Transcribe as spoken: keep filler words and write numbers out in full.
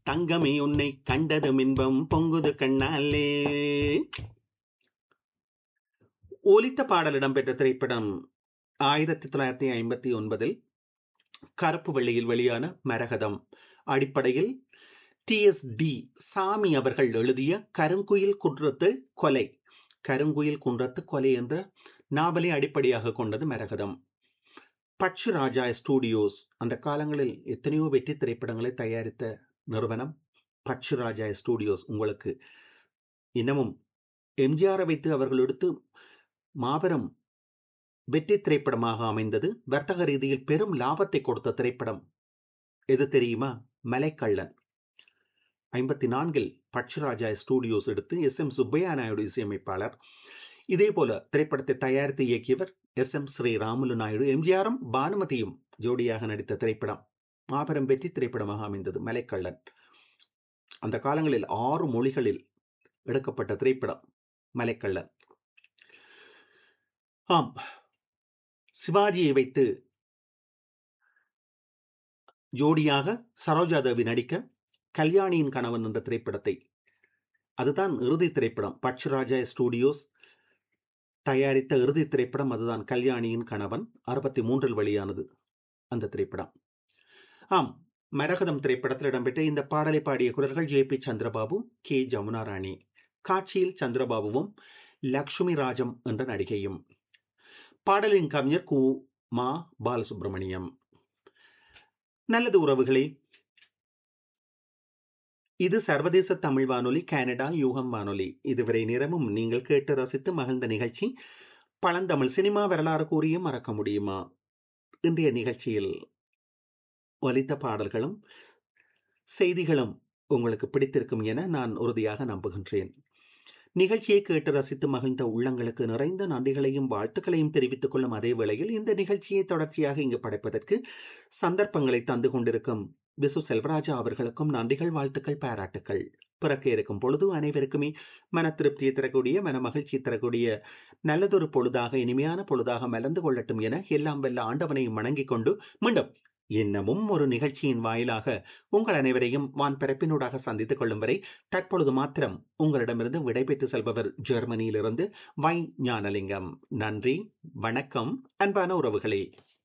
தங்கமே உன்னை கண்டதும் இன்பம் பொங்குது கண்ணாலே. ஒலித்த பாடல் இடம்பெற்ற திரைப்படம் ஆயிரத்தி தொள்ளாயிரத்தி ஐம்பத்தி ஒன்பதில் கருப்பு வெள்ளியில் வெளியான மரகதம். அடிப்படையில் டி எஸ் டி சாமி அவர்கள் எழுதிய கருங்குயில் குன்றத்து கொலை கருங்குயில் குன்றத்து கொலை என்ற நாவலை அடிப்படையாக கொண்டது மரகதம். பச்சு ராஜா ஸ்டுடியோஸ் அந்த காலங்களில் எத்தனையோ வெற்றி திரைப்படங்களை தயாரித்த நிறுவனம் பச்சு ராஜா ஸ்டுடியோஸ். உங்களுக்கு இன்னமும் எம்ஜிஆரை வைத்து அவர்கள் எடுத்து மாபெரும் வெற்றி திரைப்படமாக அமைந்தது. வர்த்தக ரீதியில் பெரும் லாபத்தை கொடுத்த திரைப்படம் எது தெரியுமா? மலைக்கள்ளன். ஐம்பத்தி நான்கில் பட்சராஜா ஸ்டுடியோஸ் எடுத்து எஸ் எம் சுப்பையா நாயுடு இசையமைப்பாளர். இதே போல திரைப்படத்தை தயாரித்து இயக்கியவர் எஸ் எம் ஸ்ரீராமுலு நாயுடு. எம்ஜிஆரும் பானுமதியும் ஜோடியாக நடித்த திரைப்படம் மாபெரும் வெற்றி திரைப்படமாக அமைந்தது மலைக்கள்ளன். அந்த காலங்களில் ஆறு மொழிகளில் எடுக்கப்பட்ட திரைப்படம் மலைக்கள்ளன். ஆம், சிவாஜியை வைத்து ஜோடியாக சரோஜா தேவி நடிக்க கல்யாணியின் கணவன் என்ற திரைப்படத்தை, அதுதான் இறுதி திரைப்படம், பட்சராஜா ஸ்டுடியோஸ் தயாரித்த இறுதி திரைப்படம் அதுதான் கல்யாணியின் கணவன். அறுபத்தி மூன்றில் வெளியானது அந்த திரைப்படம். ஆம், மரகதம் திரைப்படத்தில் இடம்பெற்ற இந்த பாடலை பாடிய குரல்கள் J P Chandrababu, K Jamuna ராணி. காட்சியில் சந்திரபாபுவும் லக்ஷ்மி ராஜம் என்ற நடிகையும். பாடலின் கவிஞர் கு மா பாலசுப்ரமணியம். நல்லது உறவுகளே, இது சர்வதேச தமிழ் வானொலி, கனடா யூகம் வானொலி. இதுவரை நேரமும் நீங்கள் கேட்டு ரசித்து மகிழ்ந்த நிகழ்ச்சி பழந்தமிழ் சினிமா வரலாறு கூறிய மறக்க முடியுமா. இன்றைய நிகழ்ச்சியில் ஒலித்த பாடல்களும் செய்திகளும் உங்களுக்கு பிடித்திருக்கும் என நான் உறுதியாக நம்புகின்றேன். நிகழ்ச்சியை கேட்டு ரசித்து மகிழ்ந்த உள்ளங்களுக்கு நிறைந்த நன்றிகளையும் வாழ்த்துக்களையும் தெரிவித்துக் கொள்ளும் அதே வேளையில் இந்த நிகழ்ச்சியை தொடர்ச்சியாக இங்கு படைப்பதற்கு சந்தர்ப்பங்களை தந்து கொண்டிருக்கும் விசு செல்வராஜா அவர்களுக்கும் நன்றிகள், வாழ்த்துக்கள், பாராட்டுக்கள். பிறக்க இருக்கும் பொழுது அனைவருக்குமே மன திருப்தியை தரக்கூடிய, மன மகிழ்ச்சி தரக்கூடிய நல்லதொரு பொழுதாக, இனிமையான பொழுதாக மலர்ந்து கொள்ளட்டும் என எல்லாம் வெல்ல ஆண்டவனையும் வணங்கிக் கொண்டு மீண்டும் இன்னமும் ஒரு நிகழ்ச்சியின் வாயிலாக உங்கள் அனைவரையும் வான் பிறப்பினூடாக சந்தித்துக் கொள்ளும் வரை தற்பொழுது மாத்திரம் உங்களிடமிருந்து விடைபெற்று செல்பவர் ஜெர்மனியிலிருந்து வை ஞானலிங்கம். நன்றி, வணக்கம், அன்பான உறவுகளே.